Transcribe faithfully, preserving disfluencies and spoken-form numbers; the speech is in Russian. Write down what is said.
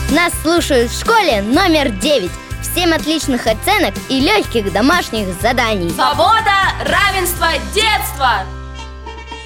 Нас слушают в школе номер девять. Всем отличных оценок и легких домашних заданий. Свобода, равенство, детство!